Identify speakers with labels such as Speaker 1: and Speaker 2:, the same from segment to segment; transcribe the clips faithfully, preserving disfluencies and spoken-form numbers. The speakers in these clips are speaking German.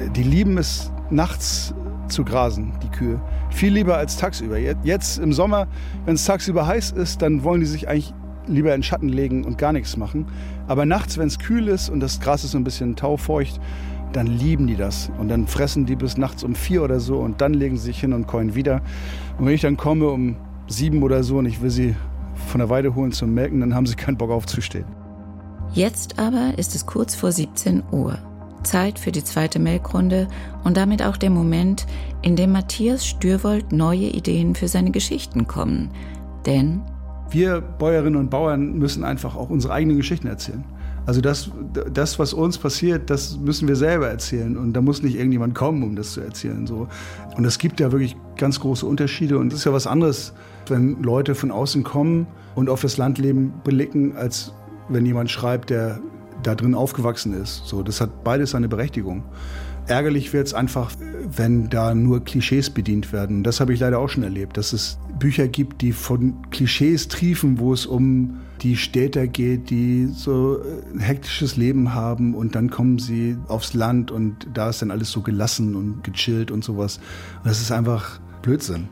Speaker 1: die lieben es, nachts zu grasen, die Kühe. Viel lieber als tagsüber. Jetzt im Sommer, wenn es tagsüber heiß ist, dann wollen die sich eigentlich lieber in den Schatten legen und gar nichts machen. Aber nachts, wenn es kühl ist und das Gras ist so ein bisschen taufeucht, dann lieben die das. Und dann fressen die bis nachts um vier oder so und dann legen sie sich hin und käuen wieder. Und wenn ich dann komme um sieben oder so und ich will sie von der Weide holen zum Melken, dann haben sie keinen Bock aufzustehen.
Speaker 2: Jetzt aber ist es kurz vor siebzehn Uhr. Zeit für die zweite Melkrunde und damit auch der Moment, in dem Matthias Stürwold neue Ideen für seine Geschichten kommen. Denn
Speaker 1: wir Bäuerinnen und Bauern müssen einfach auch unsere eigenen Geschichten erzählen. Also das, das, was uns passiert, das müssen wir selber erzählen. Und da muss nicht irgendjemand kommen, um das zu erzählen. So. Und es gibt ja wirklich ganz große Unterschiede. Und es ist ja was anderes, wenn Leute von außen kommen und auf das Landleben blicken, als wenn jemand schreibt, der da drin aufgewachsen ist. So, das hat beides seine Berechtigung. Ärgerlich wird es einfach, wenn da nur Klischees bedient werden. Das habe ich leider auch schon erlebt, dass es Bücher gibt, die von Klischees triefen, wo es um die Städter geht, die so ein hektisches Leben haben und dann kommen sie aufs Land und da ist dann alles so gelassen und gechillt und sowas. Und das ist einfach Blödsinn.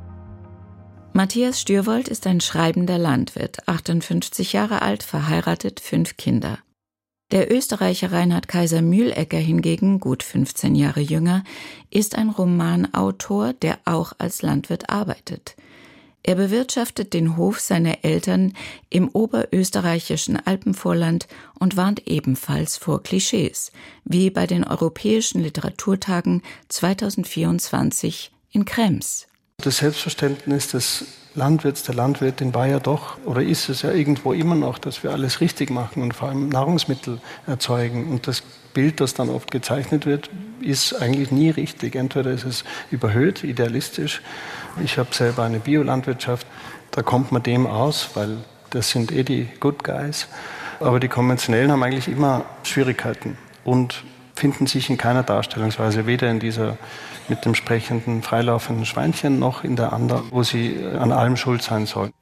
Speaker 2: Matthias Stürwold ist ein schreibender Landwirt, achtundfünfzig Jahre alt, verheiratet, fünf Kinder. Der Österreicher Reinhard Kaiser Mühlecker hingegen, gut fünfzehn Jahre jünger, ist ein Romanautor, der auch als Landwirt arbeitet. Er bewirtschaftet den Hof seiner Eltern im oberösterreichischen Alpenvorland und warnt ebenfalls vor Klischees, wie bei den Europäischen Literaturtagen zweitausendvierundzwanzig in Krems.
Speaker 3: Das Selbstverständnis des Landwirts, der Landwirtin war ja doch, oder ist es ja irgendwo immer noch, dass wir alles richtig machen und vor allem Nahrungsmittel erzeugen. Und das Bild, das dann oft gezeichnet wird, ist eigentlich nie richtig. Entweder ist es überhöht, idealistisch. Ich habe selber eine Biolandwirtschaft, da kommt man dem aus, weil das sind eh die Good Guys. Aber die Konventionellen haben eigentlich immer Schwierigkeiten und finden sich in keiner Darstellungsweise, weder in dieser mit dem sprechenden, freilaufenden Schweinchen noch in der anderen, wo sie an allem schuld sein sollen.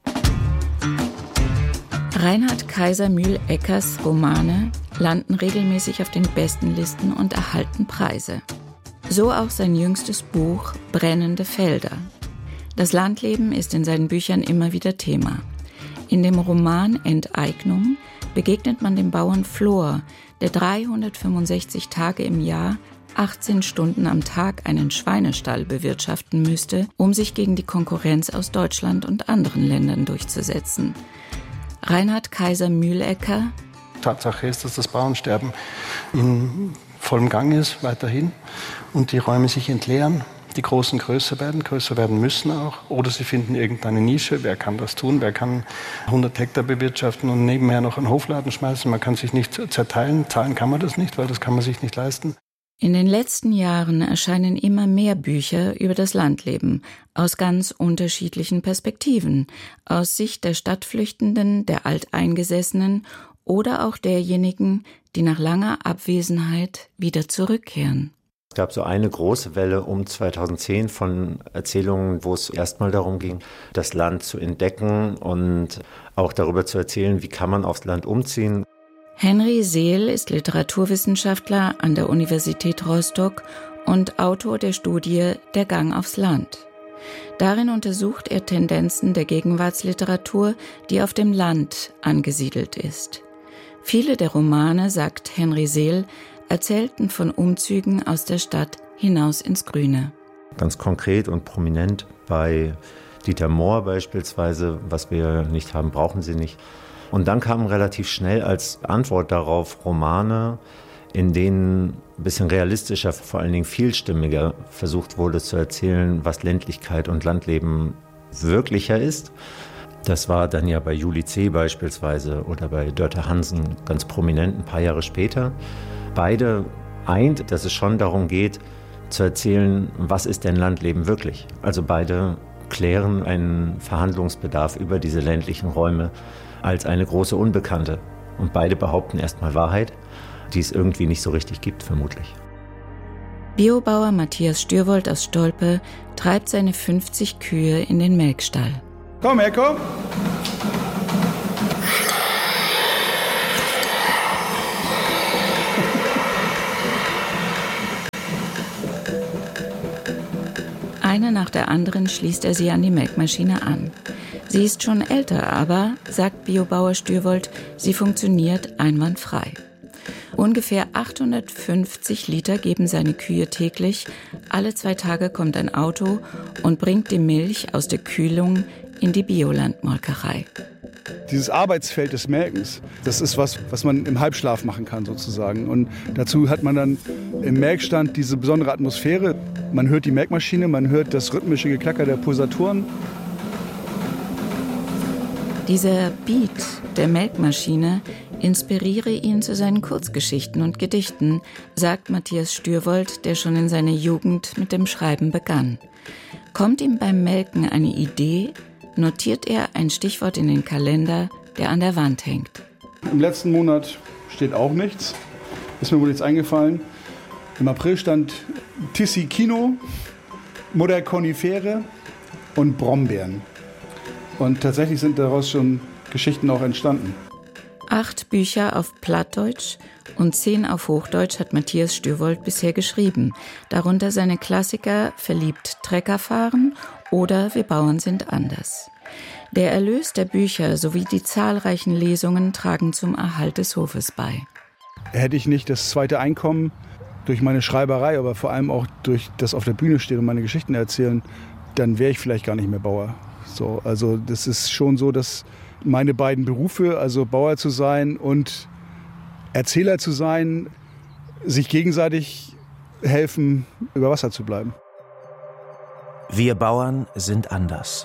Speaker 2: Reinhard Kaiser Mühleckers Romane landen regelmäßig auf den besten Listen und erhalten Preise. So auch sein jüngstes Buch Brennende Felder. Das Landleben ist in seinen Büchern immer wieder Thema. In dem Roman Enteignung begegnet man dem Bauern Flor, der dreihundertfünfundsechzig Tage im Jahr, achtzehn Stunden am Tag einen Schweinestall bewirtschaften müsste, um sich gegen die Konkurrenz aus Deutschland und anderen Ländern durchzusetzen. Reinhard Kaiser Mühlecker:
Speaker 3: Tatsache ist, dass das Bauernsterben in vollem Gang ist, weiterhin, und die Räume sich entleeren. Die Großen größer werden, größer werden müssen auch. Oder sie finden irgendeine Nische. Wer kann das tun? Wer kann hundert Hektar bewirtschaften und nebenher noch einen Hofladen schmeißen? Man kann sich nicht zerteilen. Zahlen kann man das nicht, weil das kann man sich nicht leisten.
Speaker 2: In den letzten Jahren erscheinen immer mehr Bücher über das Landleben aus ganz unterschiedlichen Perspektiven. Aus Sicht der Stadtflüchtenden, der Alteingesessenen oder auch derjenigen, die nach langer Abwesenheit wieder zurückkehren.
Speaker 4: Es gab so eine große Welle um zweitausendzehn von Erzählungen, wo es erstmal darum ging, das Land zu entdecken und auch darüber zu erzählen, wie kann man aufs Land umziehen.
Speaker 2: Henry Seel ist Literaturwissenschaftler an der Universität Rostock und Autor der Studie Der Gang aufs Land. Darin untersucht er Tendenzen der Gegenwartsliteratur, die auf dem Land angesiedelt ist. Viele der Romane, sagt Henry Seel, erzählten von Umzügen aus der Stadt hinaus ins Grüne.
Speaker 4: Ganz konkret und prominent bei Dieter Mohr beispielsweise, was wir nicht haben, brauchen Sie nicht. Und dann kamen relativ schnell als Antwort darauf Romane, in denen ein bisschen realistischer, vor allen Dingen vielstimmiger versucht wurde zu erzählen, was Ländlichkeit und Landleben wirklicher ist. Das war dann ja bei Julie C. beispielsweise oder bei Dörte Hansen ganz prominent ein paar Jahre später. Beide eint, dass es schon darum geht, zu erzählen, was ist denn Landleben wirklich? Also beide klären einen Verhandlungsbedarf über diese ländlichen Räume als eine große Unbekannte. Und beide behaupten erstmal Wahrheit, die es irgendwie nicht so richtig gibt, vermutlich.
Speaker 2: Biobauer Matthias Stürwold aus Stolpe treibt seine fünfzig Kühe in den Melkstall.
Speaker 1: Komm her, komm!
Speaker 2: Eine nach der anderen schließt er sie an die Melkmaschine an. Sie ist schon älter, aber, sagt Biobauer Stürwold, sie funktioniert einwandfrei. Ungefähr achthundertfünfzig Liter geben seine Kühe täglich. Alle zwei Tage kommt ein Auto und bringt die Milch aus der Kühlung in die Biolandmolkerei.
Speaker 1: Dieses Arbeitsfeld des Melkens, das ist was, was man im Halbschlaf machen kann sozusagen. Und dazu hat man dann im Melkstand diese besondere Atmosphäre. Man hört die Melkmaschine, man hört das rhythmische Geklacker der Pulsatoren.
Speaker 2: Dieser Beat der Melkmaschine inspiriere ihn zu seinen Kurzgeschichten und Gedichten, sagt Matthias Stürwold, der schon in seiner Jugend mit dem Schreiben begann. Kommt ihm beim Melken eine Idee, notiert er ein Stichwort in den Kalender, der an der Wand hängt.
Speaker 1: Im letzten Monat steht auch nichts, ist mir wohl jetzt eingefallen. Im April stand Tissi Kino, Mutter Konifere und Brombeeren. Und tatsächlich sind daraus schon Geschichten auch entstanden.
Speaker 2: Acht Bücher auf Plattdeutsch und zehn auf Hochdeutsch hat Matthias Stürwold bisher geschrieben. Darunter seine Klassiker Verliebt Trecker fahren oder Wir Bauern sind anders. Der Erlös der Bücher sowie die zahlreichen Lesungen tragen zum Erhalt des Hofes bei.
Speaker 1: Hätte ich nicht das zweite Einkommen durch meine Schreiberei, aber vor allem auch durch das auf der Bühne stehen und meine Geschichten erzählen, dann wäre ich vielleicht gar nicht mehr Bauer. So, also das ist schon so, dass meine beiden Berufe, also Bauer zu sein und Erzähler zu sein, sich gegenseitig helfen, über Wasser zu bleiben.
Speaker 5: Wir Bauern sind anders.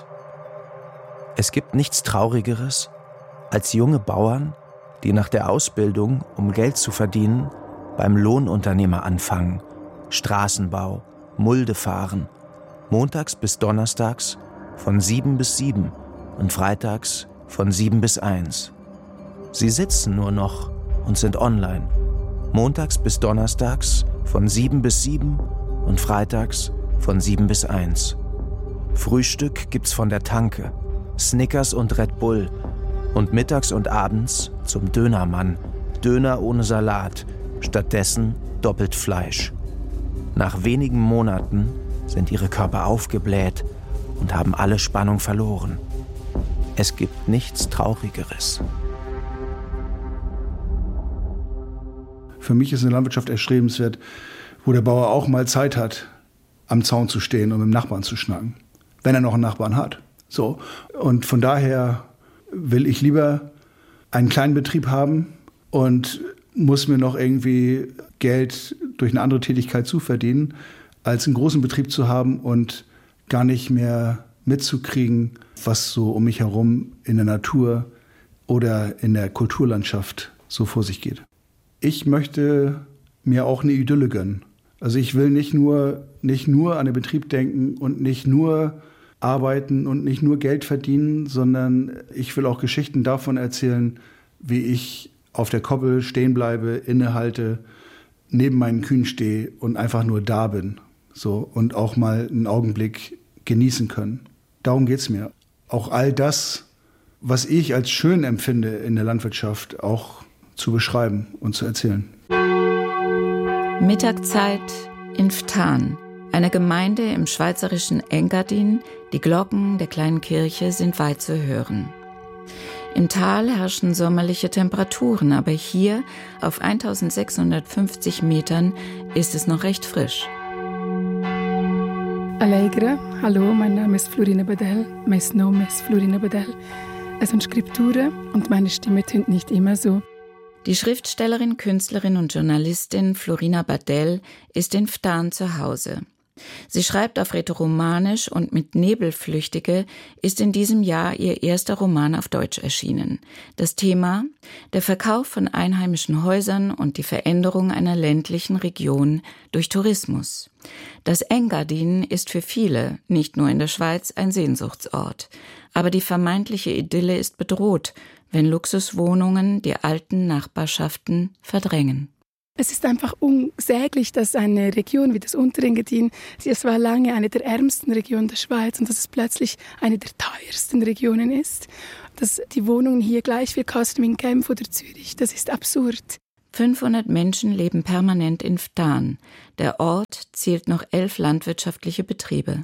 Speaker 5: Es gibt nichts Traurigeres, als junge Bauern, die nach der Ausbildung, um Geld zu verdienen, beim Lohnunternehmer anfangen, Straßenbau, Mulde fahren, montags bis donnerstags von sieben bis sieben und freitags von sieben bis eins. Sie sitzen nur noch und sind online, montags bis donnerstags von sieben bis sieben und freitags von sieben bis eins. Frühstück gibt's von der Tanke, Snickers und Red Bull und mittags und abends zum Dönermann, Döner ohne Salat, stattdessen doppelt Fleisch. Nach wenigen Monaten sind ihre Körper aufgebläht und haben alle Spannung verloren. Es gibt nichts Traurigeres.
Speaker 1: Für mich ist eine Landwirtschaft erstrebenswert, wo der Bauer auch mal Zeit hat, am Zaun zu stehen und mit dem Nachbarn zu schnacken, wenn er noch einen Nachbarn hat. So. Und von daher will ich lieber einen kleinen Betrieb haben und muss mir noch irgendwie Geld durch eine andere Tätigkeit zuverdienen, als einen großen Betrieb zu haben und gar nicht mehr mitzukriegen, was so um mich herum in der Natur oder in der Kulturlandschaft so vor sich geht. Ich möchte mir auch eine Idylle gönnen. Also ich will nicht nur, nicht nur an den Betrieb denken und nicht nur arbeiten und nicht nur Geld verdienen, sondern ich will auch Geschichten davon erzählen, wie ich auf der Koppel stehen bleibe, innehalte, neben meinen Kühen stehe und einfach nur da bin. So, und auch mal einen Augenblick genießen können. Darum geht's mir. Auch all das, was ich als schön empfinde in der Landwirtschaft, auch zu beschreiben und zu erzählen.
Speaker 2: Mittagszeit in Ftan, einer Gemeinde im schweizerischen Engadin. Die Glocken der kleinen Kirche sind weit zu hören. Im Tal herrschen sommerliche Temperaturen, aber hier auf eintausendsechshundertfünfzig Metern ist es noch recht frisch.
Speaker 6: Allegra, hallo, mein Name ist Florina Badel, mein Name ist Florina Badel. Es sind Skripturen und meine Stimme tönt nicht immer so.
Speaker 2: Die Schriftstellerin, Künstlerin und Journalistin Florina Badel ist in Ftan zu Hause. Sie schreibt auf Rätoromanisch und mit Nebelflüchtige ist in diesem Jahr ihr erster Roman auf Deutsch erschienen. Das Thema: der Verkauf von einheimischen Häusern und die Veränderung einer ländlichen Region durch Tourismus. Das Engadin ist für viele, nicht nur in der Schweiz, ein Sehnsuchtsort. Aber die vermeintliche Idylle ist bedroht, wenn Luxuswohnungen die alten Nachbarschaften verdrängen.
Speaker 6: Es ist einfach unsäglich, dass eine Region wie das Unterengadin, es war lange eine der ärmsten Regionen der Schweiz und dass es plötzlich eine der teuersten Regionen ist. Dass die Wohnungen hier gleich viel kosten wie in Genf oder Zürich, das ist absurd.
Speaker 2: fünfhundert Menschen leben permanent in Ftan. Der Ort zählt noch elf landwirtschaftliche Betriebe.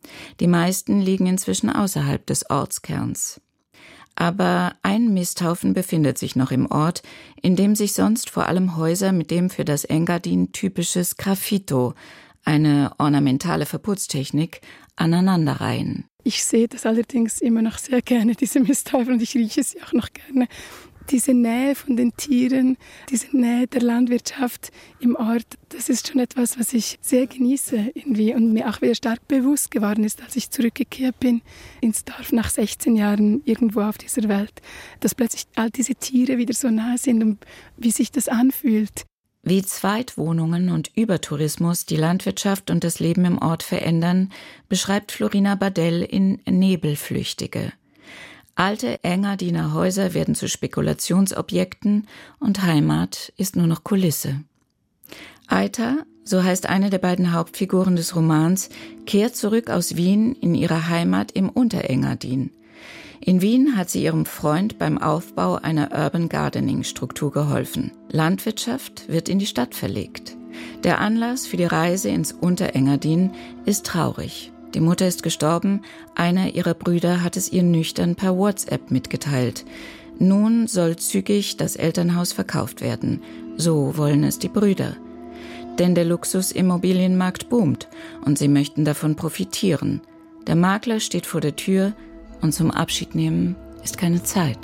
Speaker 2: Die meisten liegen inzwischen außerhalb des Ortskerns. Aber ein Misthaufen befindet sich noch im Ort, in dem sich sonst vor allem Häuser mit dem für das Engadin typisches Graffito, eine ornamentale Verputztechnik, aneinanderreihen.
Speaker 6: Ich sehe das allerdings immer noch sehr gerne, diese Misthaufen, und ich rieche sie auch noch gerne. Diese Nähe von den Tieren, diese Nähe der Landwirtschaft im Ort, das ist schon etwas, was ich sehr genieße irgendwie und mir auch wieder stark bewusst geworden ist, als ich zurückgekehrt bin ins Dorf nach sechzehn Jahren irgendwo auf dieser Welt, dass plötzlich all diese Tiere wieder so nahe sind und wie sich das anfühlt.
Speaker 2: Wie Zweitwohnungen und Übertourismus die Landwirtschaft und das Leben im Ort verändern, beschreibt Florina Bardell in Nebelflüchtige. Alte Engadiner Häuser werden zu Spekulationsobjekten und Heimat ist nur noch Kulisse. Aita, so heißt eine der beiden Hauptfiguren des Romans, kehrt zurück aus Wien in ihre Heimat im Unterengadin. In Wien hat sie ihrem Freund beim Aufbau einer Urban Gardening-Struktur geholfen. Landwirtschaft wird in die Stadt verlegt. Der Anlass für die Reise ins Unterengadin ist traurig. Die Mutter ist gestorben, einer ihrer Brüder hat es ihr nüchtern per WhatsApp mitgeteilt. Nun soll zügig das Elternhaus verkauft werden. So wollen es die Brüder. Denn der Luxusimmobilienmarkt boomt und sie möchten davon profitieren. Der Makler steht vor der Tür und zum Abschiednehmen ist keine Zeit.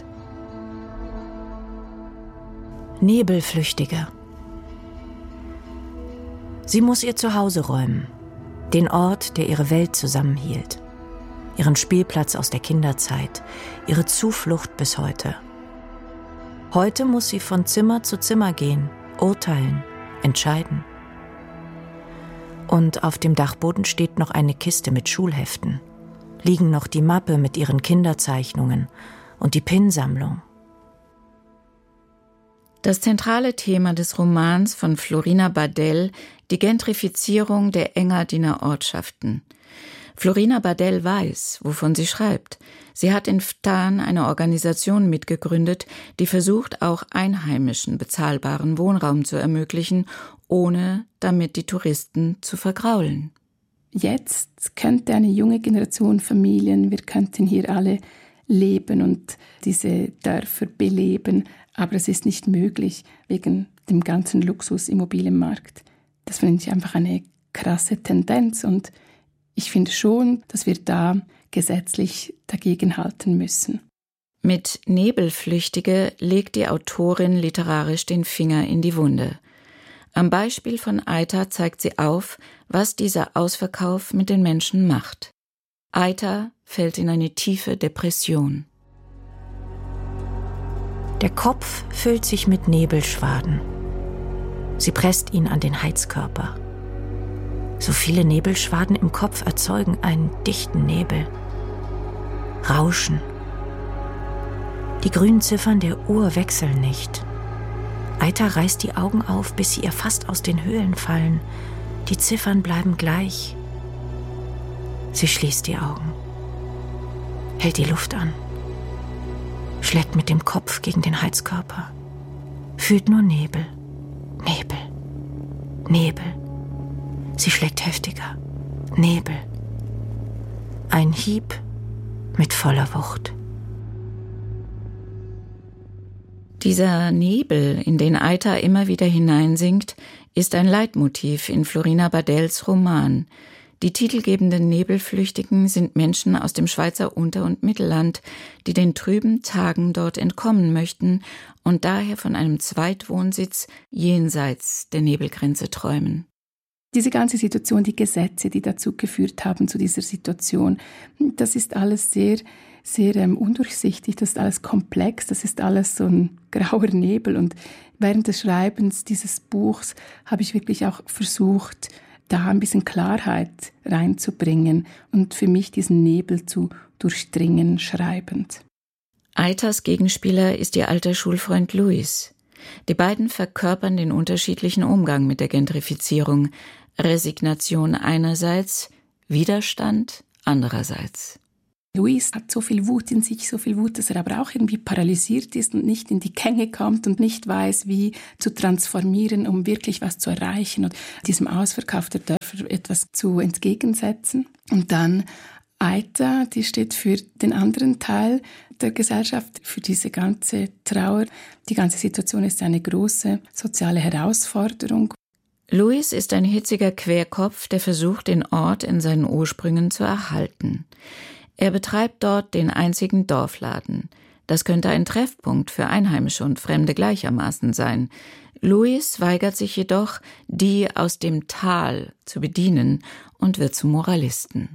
Speaker 7: Nebelflüchtige. Sie muss ihr Zuhause räumen. Den Ort, der ihre Welt zusammenhielt. Ihren Spielplatz aus der Kinderzeit. Ihre Zuflucht bis heute. Heute muss sie von Zimmer zu Zimmer gehen, urteilen, entscheiden. Und auf dem Dachboden steht noch eine Kiste mit Schulheften. Liegen noch die Mappe mit ihren Kinderzeichnungen und die Pinnsammlung.
Speaker 2: Das zentrale Thema des Romans von Florina Bardell, die Gentrifizierung der Engadiner Ortschaften. Florina Bardell weiß, wovon sie schreibt. Sie hat in Ftan eine Organisation mitgegründet, die versucht, auch Einheimischen bezahlbaren Wohnraum zu ermöglichen, ohne damit die Touristen zu vergraulen.
Speaker 6: Jetzt könnte eine junge Generation Familien, wir könnten hier alle leben und diese Dörfer beleben, aber es ist nicht möglich wegen dem ganzen Luxusimmobilienmarkt. Das finde ich einfach eine krasse Tendenz und ich finde schon, dass wir da gesetzlich dagegenhalten müssen.
Speaker 2: Mit Nebelflüchtige legt die Autorin literarisch den Finger in die Wunde. Am Beispiel von Aita zeigt sie auf, was dieser Ausverkauf mit den Menschen macht. Aita fällt in eine tiefe Depression.
Speaker 7: Der Kopf füllt sich mit Nebelschwaden. Sie presst ihn an den Heizkörper. So viele Nebelschwaden im Kopf erzeugen einen dichten Nebel. Rauschen. Die grünen Ziffern der Uhr wechseln nicht. Aita reißt die Augen auf, bis sie ihr fast aus den Höhlen fallen. Die Ziffern bleiben gleich. Sie schließt die Augen, hält die Luft an, schlägt mit dem Kopf gegen den Heizkörper, fühlt nur Nebel, Nebel, Nebel. Sie schlägt heftiger, Nebel. Ein Hieb mit voller Wucht.
Speaker 2: Dieser Nebel, in den Aita immer wieder hineinsinkt, ist ein Leitmotiv in Florina Bardells Roman. Die titelgebenden Nebelflüchtigen sind Menschen aus dem Schweizer Unter- und Mittelland, die den trüben Tagen dort entkommen möchten und daher von einem Zweitwohnsitz jenseits der Nebelgrenze träumen.
Speaker 6: Diese ganze Situation, die Gesetze, die dazu geführt haben, zu dieser Situation, das ist alles sehr, sehr ähm, undurchsichtig, das ist alles komplex, das ist alles so ein grauer Nebel. Und während des Schreibens dieses Buchs habe ich wirklich auch versucht, da ein bisschen Klarheit reinzubringen und für mich diesen Nebel zu durchdringen, schreibend.
Speaker 2: Aitas Gegenspieler ist ihr alter Schulfreund Luis. Die beiden verkörpern den unterschiedlichen Umgang mit der Gentrifizierung. Resignation einerseits, Widerstand andererseits.
Speaker 6: Luis hat so viel Wut in sich, so viel Wut, dass er aber auch irgendwie paralysiert ist und nicht in die Gänge kommt und nicht weiß, wie zu transformieren, um wirklich was zu erreichen. Und diesem Ausverkauf der Dörfer für etwas zu entgegensetzen. Und dann Aita, die steht für den anderen Teil der Gesellschaft, für diese ganze Trauer. Die ganze Situation ist eine große soziale Herausforderung.
Speaker 2: Luis ist ein hitziger Querkopf, der versucht, den Ort in seinen Ursprüngen zu erhalten. Er betreibt dort den einzigen Dorfladen. Das könnte ein Treffpunkt für Einheimische und Fremde gleichermaßen sein. Luis weigert sich jedoch, die aus dem Tal zu bedienen und wird zum Moralisten.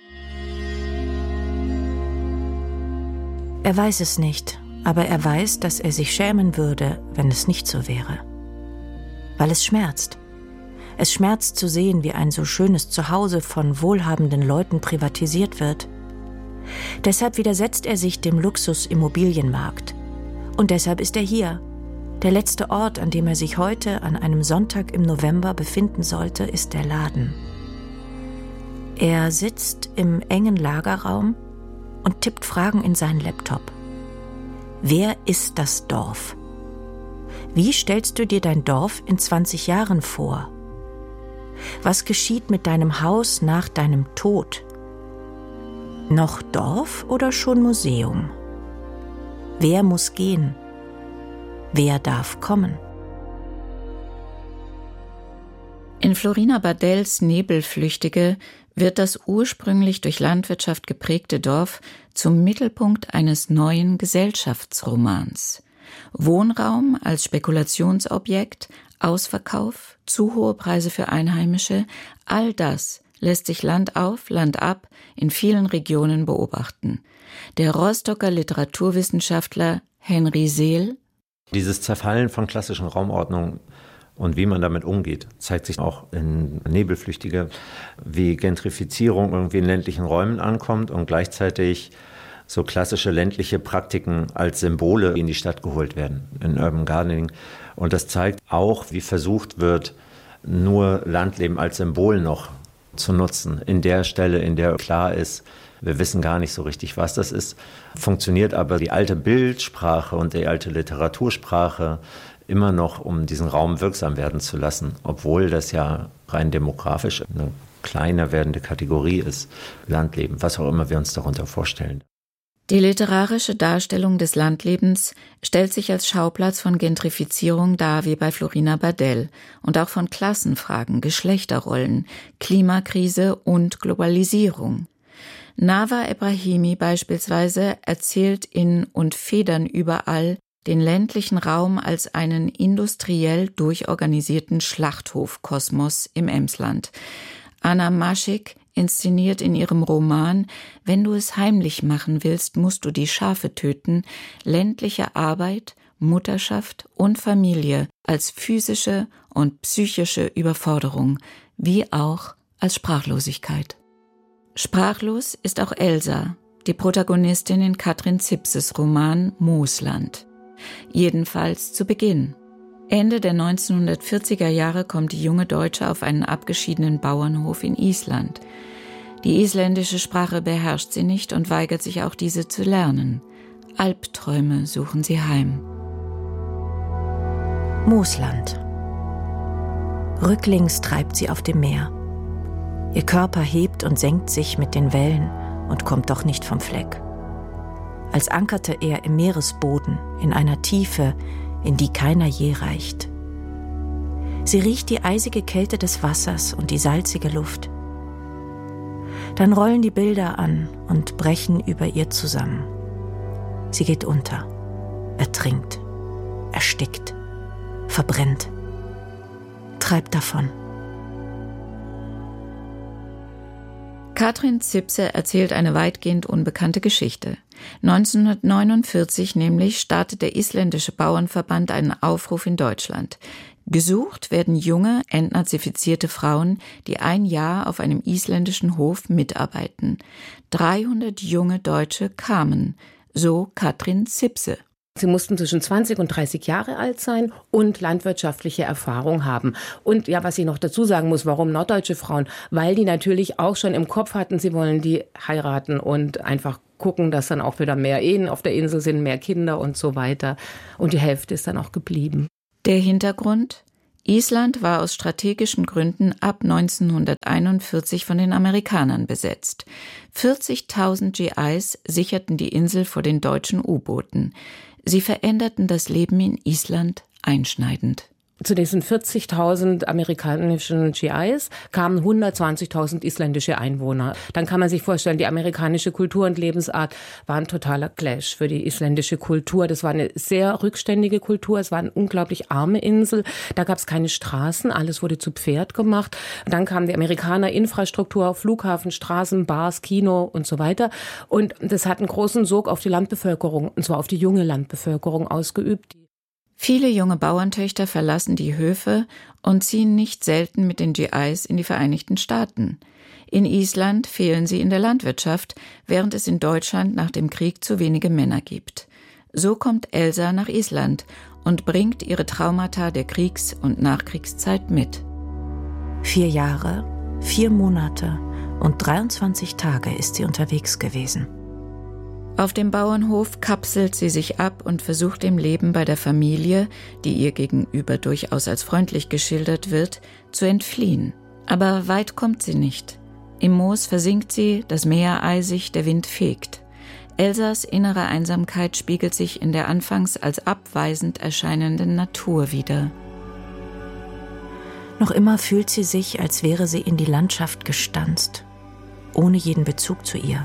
Speaker 7: Er weiß es nicht, aber er weiß, dass er sich schämen würde, wenn es nicht so wäre. Weil es schmerzt. Es schmerzt zu sehen, wie ein so schönes Zuhause von wohlhabenden Leuten privatisiert wird. Deshalb widersetzt er sich dem Luxus-Immobilienmarkt. Und deshalb ist er hier. Der letzte Ort, an dem er sich heute an einem Sonntag im November befinden sollte, ist der Laden. Er sitzt im engen Lagerraum und tippt Fragen in seinen Laptop. Wer ist das Dorf? Wie stellst du dir dein Dorf in zwanzig Jahren vor? Was geschieht mit deinem Haus nach deinem Tod? Noch Dorf oder schon Museum? Wer muss gehen? Wer darf kommen?
Speaker 2: In Florina Bardells Nebelflüchtige wird das ursprünglich durch Landwirtschaft geprägte Dorf zum Mittelpunkt eines neuen Gesellschaftsromans. Wohnraum als Spekulationsobjekt, Ausverkauf, zu hohe Preise für Einheimische, all das lässt sich Land auf, Land ab in vielen Regionen beobachten. Der Rostocker Literaturwissenschaftler Henry Seel:
Speaker 4: Dieses Zerfallen von klassischen Raumordnungen und wie man damit umgeht, zeigt sich auch in Nebelflüchtige, wie Gentrifizierung irgendwie in ländlichen Räumen ankommt und gleichzeitig so klassische ländliche Praktiken als Symbole in die Stadt geholt werden, in Urban Gardening. Und das zeigt auch, wie versucht wird, nur Landleben als Symbol noch zu nutzen. In der Stelle, in der klar ist, wir wissen gar nicht so richtig, was das ist, funktioniert aber die alte Bildsprache und die alte Literatursprache immer noch, um diesen Raum wirksam werden zu lassen, obwohl das ja rein demografisch eine kleiner werdende Kategorie ist, Landleben, was auch immer wir uns darunter vorstellen.
Speaker 2: Die literarische Darstellung des Landlebens stellt sich als Schauplatz von Gentrifizierung dar, wie bei Florina Bardell, und auch von Klassenfragen, Geschlechterrollen, Klimakrise und Globalisierung. Nawa Ebrahimi beispielsweise erzählt in »Und Federn überall« den ländlichen Raum als einen industriell durchorganisierten Schlachthofkosmos im Emsland. Anna Maschik inszeniert in ihrem Roman »Wenn du es heimlich machen willst, musst du die Schafe töten« ländliche Arbeit, Mutterschaft und Familie als physische und psychische Überforderung, wie auch als Sprachlosigkeit. Sprachlos ist auch Elsa, die Protagonistin in Katrin Zipses Roman Moosland. Jedenfalls zu Beginn. Ende der neunzehnhundertvierziger Jahre kommt die junge Deutsche auf einen abgeschiedenen Bauernhof in Island. Die isländische Sprache beherrscht sie nicht und weigert sich auch, diese zu lernen. Albträume suchen sie heim.
Speaker 7: Moosland. Rücklings treibt sie auf dem Meer. Ihr Körper hebt und senkt sich mit den Wellen und kommt doch nicht vom Fleck. Als ankerte er im Meeresboden, in einer Tiefe, in die keiner je reicht. Sie riecht die eisige Kälte des Wassers und die salzige Luft. Dann rollen die Bilder an und brechen über ihr zusammen. Sie geht unter, ertrinkt, erstickt, verbrennt, treibt davon.
Speaker 2: Katrin Zipse erzählt eine weitgehend unbekannte Geschichte. neunzehnhundertneunundvierzig nämlich startet der isländische Bauernverband einen Aufruf in Deutschland. Gesucht werden junge, entnazifizierte Frauen, die ein Jahr auf einem isländischen Hof mitarbeiten. dreihundert junge Deutsche kamen, so Katrin Zipse.
Speaker 8: Sie mussten zwischen zwanzig und dreißig Jahre alt sein und landwirtschaftliche Erfahrung haben. Und ja, was ich noch dazu sagen muss, warum norddeutsche Frauen? Weil die natürlich auch schon im Kopf hatten, sie wollen die heiraten und einfach gucken, dass dann auch wieder mehr Ehen auf der Insel sind, mehr Kinder und so weiter. Und die Hälfte ist dann auch geblieben.
Speaker 2: Der Hintergrund? Island war aus strategischen Gründen ab neunzehnhunderteinundvierzig von den Amerikanern besetzt. vierzigtausend G Is sicherten die Insel vor den deutschen U-Booten. Sie veränderten das Leben in Island einschneidend.
Speaker 8: Zu diesen vierzigtausend amerikanischen G Is kamen hundertzwanzigtausend isländische Einwohner. Dann kann man sich vorstellen, die amerikanische Kultur und Lebensart war ein totaler Clash für die isländische Kultur. Das war eine sehr rückständige Kultur. Es war eine unglaublich arme Insel. Da gab es keine Straßen. Alles wurde zu Pferd gemacht. Und dann kamen die Amerikaner, Infrastruktur, Flughafen, Straßen, Bars, Kino und so weiter. Und das hat einen großen Sog auf die Landbevölkerung, und zwar auf die junge Landbevölkerung ausgeübt.
Speaker 2: Viele junge Bauerntöchter verlassen die Höfe und ziehen nicht selten mit den G Is in die Vereinigten Staaten. In Island fehlen sie in der Landwirtschaft, während es in Deutschland nach dem Krieg zu wenige Männer gibt. So kommt Elsa nach Island und bringt ihre Traumata der Kriegs- und Nachkriegszeit mit.
Speaker 7: Vier Jahre, vier Monate und dreiundzwanzig Tage ist sie unterwegs gewesen.
Speaker 2: Auf dem Bauernhof kapselt sie sich ab und versucht dem Leben bei der Familie, die ihr gegenüber durchaus als freundlich geschildert wird, zu entfliehen. Aber weit kommt sie nicht. Im Moos versinkt sie, das Meer eisig, der Wind fegt. Elsas innere Einsamkeit spiegelt sich in der anfangs als abweisend erscheinenden Natur wider.
Speaker 7: Noch immer fühlt sie sich, als wäre sie in die Landschaft gestanzt, ohne jeden Bezug zu ihr.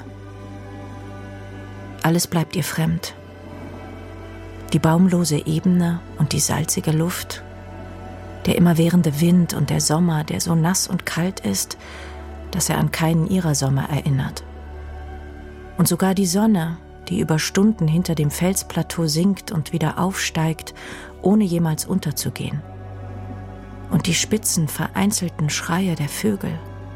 Speaker 7: Alles bleibt ihr fremd. Die baumlose Ebene und die salzige Luft, der immerwährende Wind und der Sommer, der so nass und kalt ist, dass er an keinen ihrer Sommer erinnert. Und sogar die Sonne, die über Stunden hinter dem Felsplateau sinkt und wieder aufsteigt, ohne jemals unterzugehen. Und die spitzen, vereinzelten Schreie der Vögel.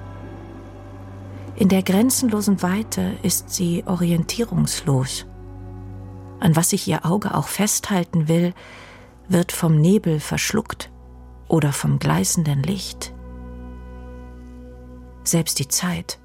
Speaker 7: In der grenzenlosen Weite ist sie orientierungslos. An was sich ihr Auge auch festhalten will, wird vom Nebel verschluckt oder vom gleißenden Licht. Selbst die Zeit.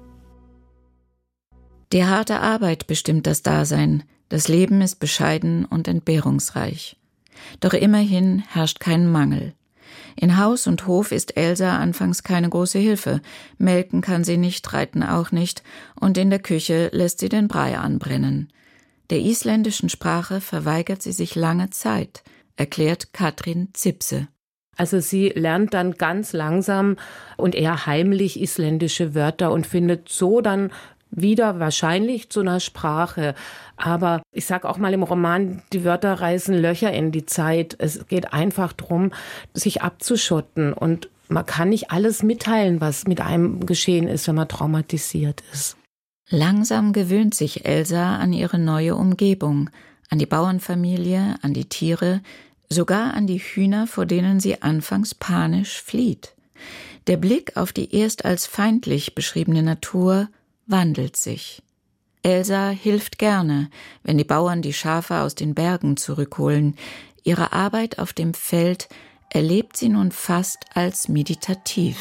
Speaker 2: Die harte Arbeit bestimmt das Dasein. Das Leben ist bescheiden und entbehrungsreich. Doch immerhin herrscht kein Mangel. In Haus und Hof ist Elsa anfangs keine große Hilfe. Melken kann sie nicht, reiten auch nicht, und in der Küche lässt sie den Brei anbrennen. Der isländischen Sprache verweigert sie sich lange Zeit, erklärt Katrin Zipse.
Speaker 8: Also sie lernt dann ganz langsam und eher heimlich isländische Wörter und findet so dann wieder wahrscheinlich zu einer Sprache. Aber ich sage auch mal im Roman, die Wörter reißen Löcher in die Zeit. Es geht einfach darum, sich abzuschotten. Und man kann nicht alles mitteilen, was mit einem geschehen ist, wenn man traumatisiert ist.
Speaker 2: Langsam gewöhnt sich Elsa an ihre neue Umgebung, an die Bauernfamilie, an die Tiere, sogar an die Hühner, vor denen sie anfangs panisch flieht. Der Blick auf die erst als feindlich beschriebene Natur wandelt sich. Elsa hilft gerne, wenn die Bauern die Schafe aus den Bergen zurückholen. Ihre Arbeit auf dem Feld erlebt sie nun fast als meditativ.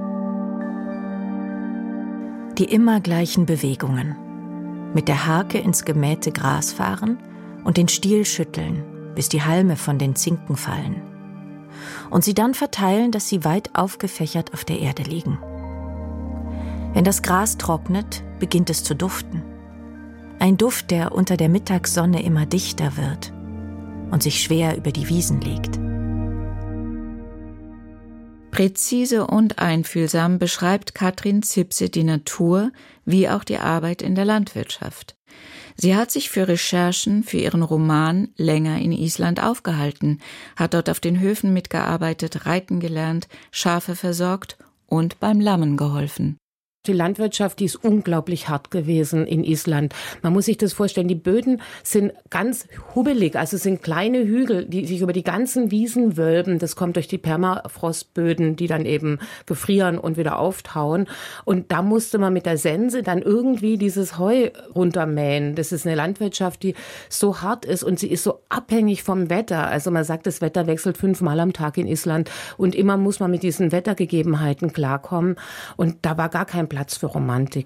Speaker 7: Die immer gleichen Bewegungen. Mit der Harke ins gemähte Gras fahren und den Stiel schütteln, bis die Halme von den Zinken fallen. Und sie dann verteilen, dass sie weit aufgefächert auf der Erde liegen. Wenn das Gras trocknet, beginnt es zu duften. Ein Duft, der unter der Mittagssonne immer dichter wird und sich schwer über die Wiesen legt.
Speaker 2: Präzise und einfühlsam beschreibt Katrin Zipse die Natur wie auch die Arbeit in der Landwirtschaft. Sie hat sich für Recherchen für ihren Roman länger in Island aufgehalten, hat dort auf den Höfen mitgearbeitet, reiten gelernt, Schafe versorgt und beim Lammen geholfen.
Speaker 8: Die Landwirtschaft, die ist unglaublich hart gewesen in Island. Man muss sich das vorstellen, die Böden sind ganz hubbelig, also es sind kleine Hügel, die sich über die ganzen Wiesen wölben. Das kommt durch die Permafrostböden, die dann eben gefrieren und wieder auftauen. Und da musste man mit der Sense dann irgendwie dieses Heu runtermähen. Das ist eine Landwirtschaft, die so hart ist und sie ist so abhängig vom Wetter. Also man sagt, das Wetter wechselt fünfmal am Tag in Island und immer muss man mit diesen Wettergegebenheiten klarkommen. Und da war gar kein Platz für Romantik.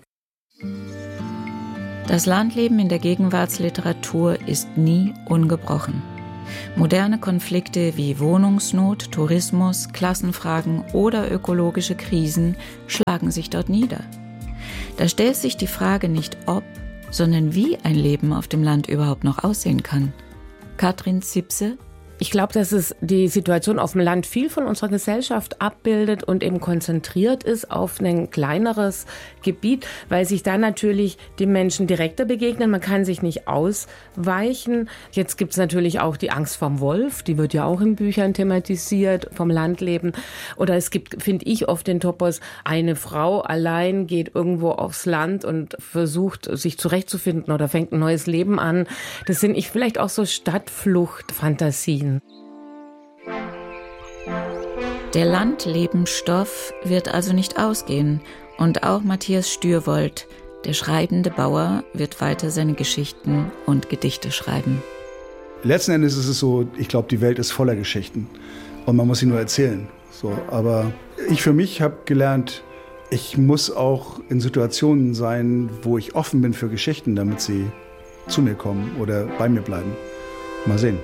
Speaker 2: Das Landleben in der Gegenwartsliteratur ist nie ungebrochen. Moderne Konflikte wie Wohnungsnot, Tourismus, Klassenfragen oder ökologische Krisen schlagen sich dort nieder. Da stellt sich die Frage nicht ob, sondern wie ein Leben auf dem Land überhaupt noch aussehen kann. Katrin Zipse.
Speaker 8: Ich glaube, dass es die Situation auf dem Land viel von unserer Gesellschaft abbildet und eben konzentriert ist auf ein kleineres Gebiet, weil sich da natürlich die Menschen direkter begegnen. Man kann sich nicht ausweichen. Jetzt gibt es natürlich auch die Angst vorm Wolf, die wird ja auch in Büchern thematisiert, vom Landleben. Oder es gibt, finde ich, oft den Topos, eine Frau allein geht irgendwo aufs Land und versucht, sich zurechtzufinden oder fängt ein neues Leben an. Das sind ich vielleicht auch so Stadtflucht-Fantasien.
Speaker 2: Der Landlebenstoff wird also nicht ausgehen und auch Matthias Stürwold, der schreibende Bauer, wird weiter seine Geschichten und Gedichte schreiben.
Speaker 1: Letzten Endes ist es so, ich glaube, die Welt ist voller Geschichten und man muss sie nur erzählen. So, aber ich für mich habe gelernt, ich muss auch in Situationen sein, wo ich offen bin für Geschichten, damit sie zu mir kommen oder bei mir bleiben. Mal sehen.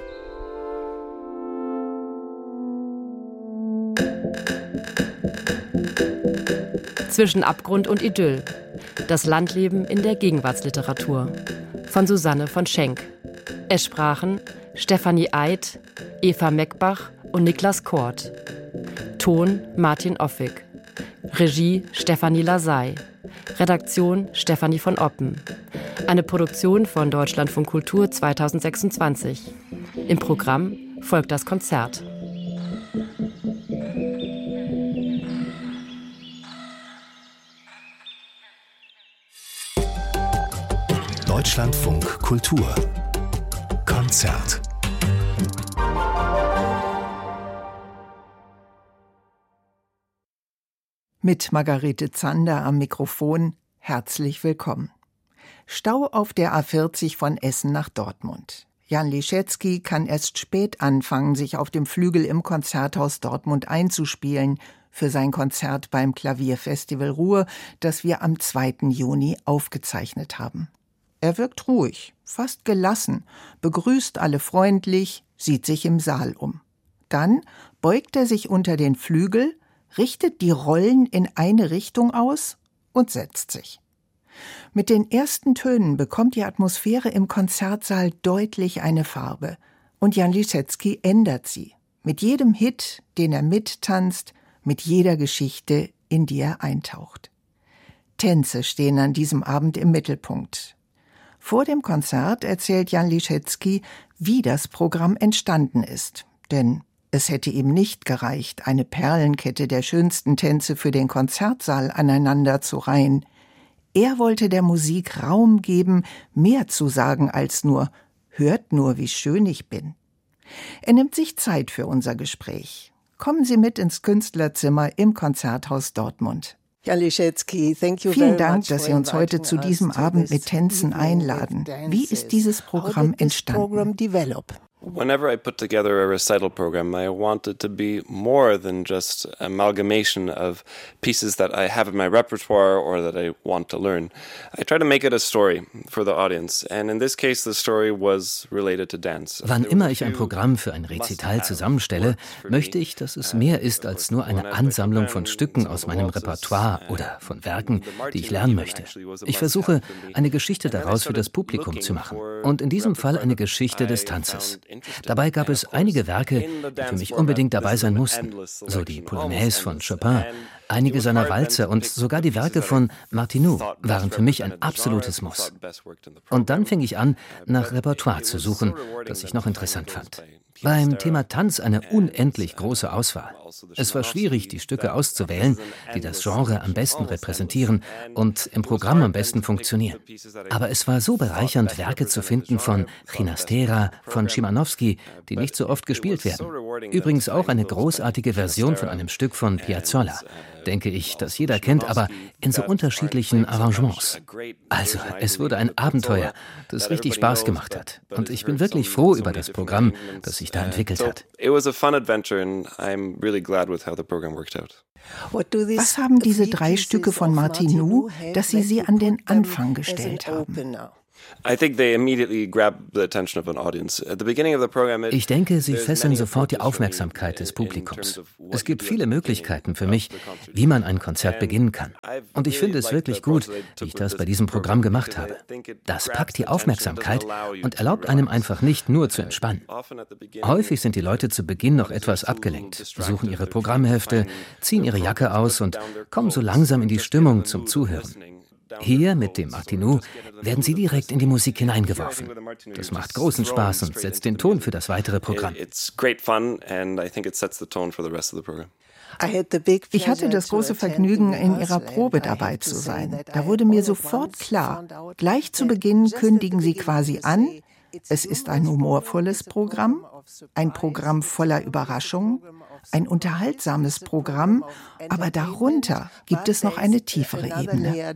Speaker 9: Zwischen Abgrund und Idyll. Das Landleben in der Gegenwartsliteratur. Von Susanne von Schenk. Es sprachen Stefanie Eid, Eva Meckbach und Niklas Kort. Ton Martin Offig. Regie Stefanie Lasey. Redaktion Stefanie von Oppen. Eine Produktion von Deutschlandfunk Kultur zweitausendsechsundzwanzig. Im Programm folgt das Konzert.
Speaker 10: Deutschlandfunk Kultur Konzert.
Speaker 11: Mit Margarete Zander am Mikrofon, herzlich willkommen. Stau auf der A vierzig von Essen nach Dortmund. Jan Liszewski kann erst spät anfangen, sich auf dem Flügel im Konzerthaus Dortmund einzuspielen für sein Konzert beim Klavierfestival Ruhr, das wir am zweiten Juni aufgezeichnet haben. Er wirkt ruhig, fast gelassen, begrüßt alle freundlich, sieht sich im Saal um. Dann beugt er sich unter den Flügel, richtet die Rollen in eine Richtung aus und setzt sich. Mit den ersten Tönen bekommt die Atmosphäre im Konzertsaal deutlich eine Farbe. Und Jan Liszewski ändert sie. Mit jedem Hit, den er mittanzt, mit jeder Geschichte, in die er eintaucht. Tänze stehen an diesem Abend im Mittelpunkt. Vor dem Konzert erzählt Jan Liszewski, wie das Programm entstanden ist. Denn es hätte ihm nicht gereicht, eine Perlenkette der schönsten Tänze für den Konzertsaal aneinander zu reihen. Er wollte der Musik Raum geben, mehr zu sagen als nur »Hört nur, wie schön ich bin«. Er nimmt sich Zeit für unser Gespräch. Kommen Sie mit ins Künstlerzimmer im Konzerthaus Dortmund. Vielen Dank, dass Sie uns heute zu diesem Abend mit Tänzen einladen. Wie ist dieses Programm entstanden?
Speaker 12: Whenever I put together a recital program, I want it to be more than just amalgamation of pieces that I have in my repertoire or that I want to learn. I try to make it a story for the audience, and in this case the story was related to dance.
Speaker 13: Wann immer ich ein Programm für ein Rezital zusammenstelle, möchte ich, dass es mehr ist als nur eine Ansammlung von Stücken aus meinem Repertoire oder von Werken, die ich lernen möchte. Ich versuche, eine Geschichte daraus für das Publikum zu machen. Und in diesem Fall eine Geschichte des Tanzes. Dabei gab es einige Werke, die für mich unbedingt dabei sein mussten, so die Polonaise von Chopin, einige seiner Walzer und sogar die Werke von Martineau waren für mich ein absolutes Muss. Und dann fing ich an, nach Repertoire zu suchen, das ich noch interessant fand. Beim Thema Tanz eine unendlich große Auswahl. Es war schwierig, die Stücke auszuwählen, die das Genre am besten repräsentieren und im Programm am besten funktionieren. Aber es war so bereichernd, Werke zu finden von Ginastera, von Szymanowski, die nicht so oft gespielt werden. Übrigens auch eine großartige Version von einem Stück von Piazzolla, denke ich, das jeder kennt, aber in so unterschiedlichen Arrangements. Also, es wurde ein Abenteuer, das richtig Spaß gemacht hat. Und ich bin wirklich froh über das Programm, das sich da entwickelt hat.
Speaker 11: Was haben diese drei Stücke von Martineau, dass Sie sie an den Anfang gestellt haben?
Speaker 13: Ich denke, sie fesseln sofort die Aufmerksamkeit des Publikums. Es gibt viele Möglichkeiten für mich, wie man ein Konzert beginnen kann. Und ich finde es wirklich gut, wie ich das bei diesem Programm gemacht habe. Das packt die Aufmerksamkeit und erlaubt einem einfach nicht nur zu entspannen. Häufig sind die Leute zu Beginn noch etwas abgelenkt, suchen ihre Programmhefte, ziehen ihre Jacke aus und kommen so langsam in die Stimmung zum Zuhören. Hier mit dem Martinot werden sie direkt in die Musik hineingeworfen. Das macht großen Spaß und setzt den Ton für das weitere Programm.
Speaker 11: Ich hatte das große Vergnügen, in ihrer Probe dabei zu sein. Da wurde mir sofort klar, gleich zu Beginn kündigen sie quasi an, es ist ein humorvolles Programm, ein Programm voller Überraschungen, ein unterhaltsames Programm, aber darunter gibt es noch eine tiefere Ebene.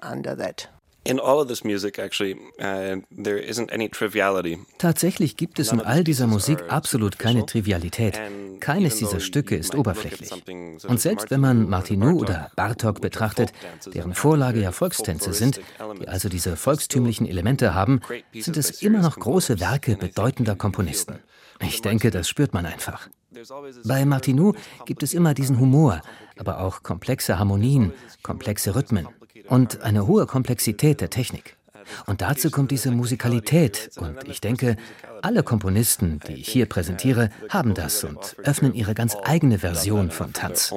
Speaker 13: Tatsächlich gibt es in all dieser Musik absolut keine Trivialität. Keines dieser Stücke ist oberflächlich. Und selbst wenn man Martinot oder Bartók betrachtet, deren Vorlage ja Volkstänze sind, die also diese volkstümlichen Elemente haben, sind es immer noch große Werke bedeutender Komponisten. Ich denke, das spürt man einfach. Bei Martinot gibt es immer diesen Humor, aber auch komplexe Harmonien, komplexe Rhythmen und eine hohe Komplexität der Technik. Und dazu kommt diese Musikalität. Und ich denke, alle Komponisten, die ich hier präsentiere, haben das und öffnen ihre ganz eigene Version von Tanz.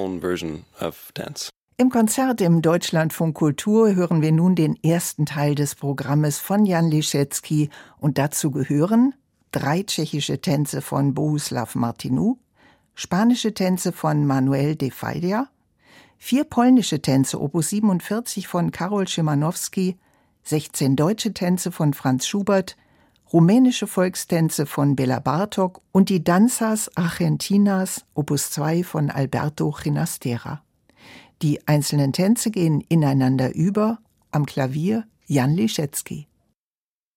Speaker 11: Im Konzert im Deutschlandfunk Kultur hören wir nun den ersten Teil des Programmes von Jan Liszewski. Und dazu gehören drei tschechische Tänze von Bohuslav Martinů, spanische Tänze von Manuel de Falla, vier polnische Tänze Opus siebenundvierzig von Karol Szymanowski, sechzehn deutsche Tänze von Franz Schubert, rumänische Volkstänze von Bela Bartók und die Danzas Argentinas Opus zwei von Alberto Ginastera. Die einzelnen Tänze gehen ineinander über, am Klavier Jan Liszewski.